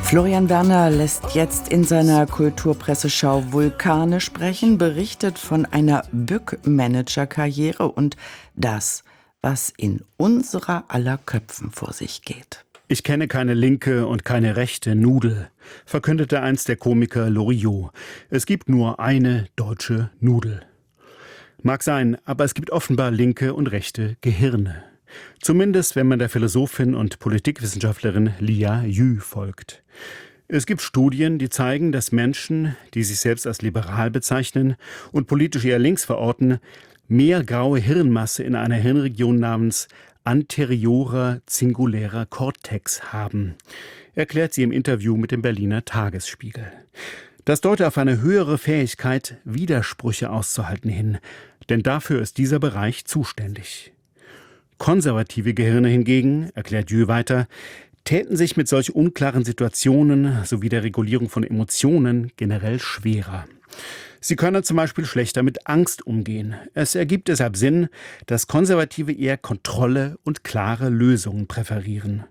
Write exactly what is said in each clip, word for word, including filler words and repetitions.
Florian Werner lässt jetzt in seiner Kulturpresseschau Vulkane sprechen, berichtet von einer Bück-Manager-Karriere und das, was in unserer aller Köpfen vor sich geht. Ich kenne keine linke und keine rechte Nudel, verkündete einst der Komiker Loriot. Es gibt nur eine deutsche Nudel. Mag sein, aber es gibt offenbar linke und rechte Gehirne. Zumindest, wenn man der Philosophin und Politikwissenschaftlerin Lia Yu folgt. Es gibt Studien, die zeigen, dass Menschen, die sich selbst als liberal bezeichnen und politisch eher links verorten, mehr graue Hirnmasse in einer Hirnregion namens anteriorer zingulärer Cortex haben, erklärt sie im Interview mit dem Berliner Tagesspiegel. Das deutet auf eine höhere Fähigkeit, Widersprüche auszuhalten hin, denn dafür ist dieser Bereich zuständig. Konservative Gehirne hingegen, erklärt Jü weiter, täten sich mit solch unklaren Situationen sowie der Regulierung von Emotionen generell schwerer. Sie können zum Beispiel schlechter mit Angst umgehen. Es ergibt deshalb Sinn, dass Konservative eher Kontrolle und klare Lösungen präferieren.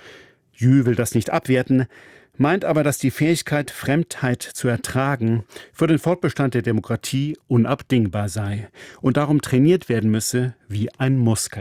Jü will das nicht abwerten, meint aber, dass die Fähigkeit, Fremdheit zu ertragen, für den Fortbestand der Demokratie unabdingbar sei und darum trainiert werden müsse wie ein Muskel.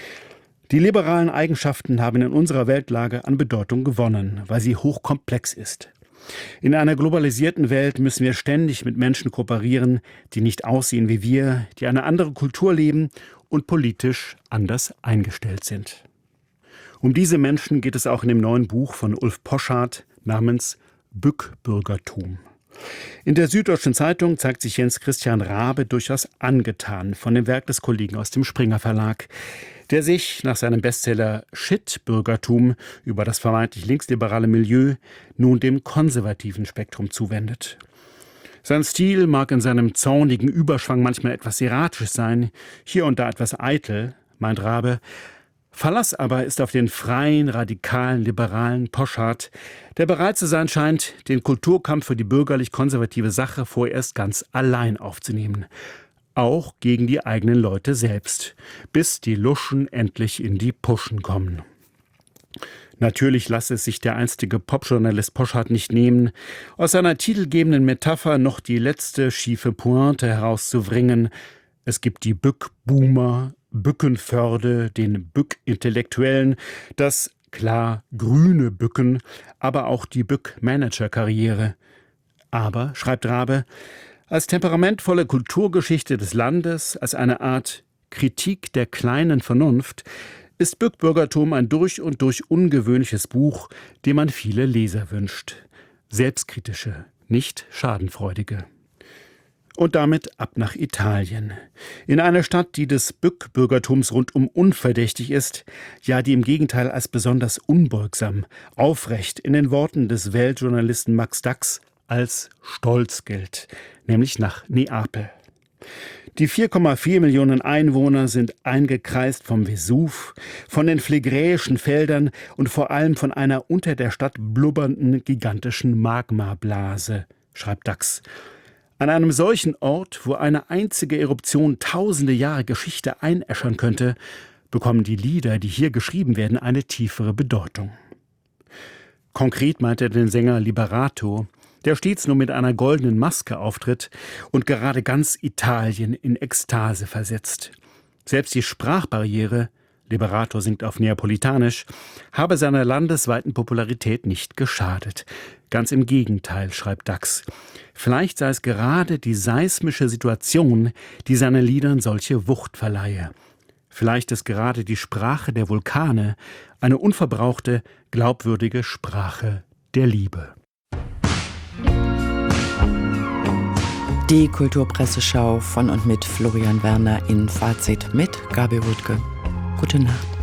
Die liberalen Eigenschaften haben in unserer Weltlage an Bedeutung gewonnen, weil sie hochkomplex ist. In einer globalisierten Welt müssen wir ständig mit Menschen kooperieren, die nicht aussehen wie wir, die eine andere Kultur leben und politisch anders eingestellt sind. Um diese Menschen geht es auch in dem neuen Buch von Ulf Poschardt namens Bück-Bürgertum. In der Süddeutschen Zeitung zeigt sich Jens Christian Raabe durchaus angetan von dem Werk des Kollegen aus dem Springer Verlag, der sich nach seinem Bestseller Shit-Bürgertum über das vermeintlich linksliberale Milieu nun dem konservativen Spektrum zuwendet. Sein Stil mag in seinem zornigen Überschwang manchmal etwas erratisch sein, hier und da etwas eitel, meint Raabe. Verlass aber ist auf den freien, radikalen, liberalen Poschardt, der bereit zu sein scheint, den Kulturkampf für die bürgerlich-konservative Sache vorerst ganz allein aufzunehmen. Auch gegen die eigenen Leute selbst, bis die Luschen endlich in die Puschen kommen. Natürlich lasse es sich der einstige Popjournalist Poschardt nicht nehmen, aus seiner titelgebenden Metapher noch die letzte schiefe Pointe herauszubringen. Es gibt die Bück-Boomer, Bückenförde, den Bück-Intellektuellen, das klar grüne Bücken, aber auch die Bück-Manager-Karriere. Aber, schreibt Raabe, als temperamentvolle Kulturgeschichte des Landes, als eine Art Kritik der kleinen Vernunft, ist Bück-Bürgertum ein durch und durch ungewöhnliches Buch, dem man viele Leser wünscht. Selbstkritische, nicht schadenfreudige. Und damit ab nach Italien. In einer Stadt, die des Bück-Bürgertums rundum unverdächtig ist, ja, die im Gegenteil als besonders unbeugsam, aufrecht in den Worten des Weltjournalisten Max Dachs als stolz gilt, nämlich nach Neapel. Die vier Komma vier Millionen Einwohner sind eingekreist vom Vesuv, von den phlegräischen Feldern und vor allem von einer unter der Stadt blubbernden gigantischen Magmablase, schreibt Dachs. An einem solchen Ort, wo eine einzige Eruption tausende Jahre Geschichte einäschern könnte, bekommen die Lieder, die hier geschrieben werden, eine tiefere Bedeutung. Konkret meint er den Sänger Liberato, der stets nur mit einer goldenen Maske auftritt und gerade ganz Italien in Ekstase versetzt. Selbst die Sprachbarriere, Liberato singt auf Neapolitanisch, habe seiner landesweiten Popularität nicht geschadet. Ganz im Gegenteil, schreibt Dachs. Vielleicht sei es gerade die seismische Situation, die seinen Liedern solche Wucht verleihe. Vielleicht ist gerade die Sprache der Vulkane eine unverbrauchte, glaubwürdige Sprache der Liebe. Die Kulturpresseschau von und mit Florian Werner in Fazit mit Gabi Wuttke. Gute Nacht.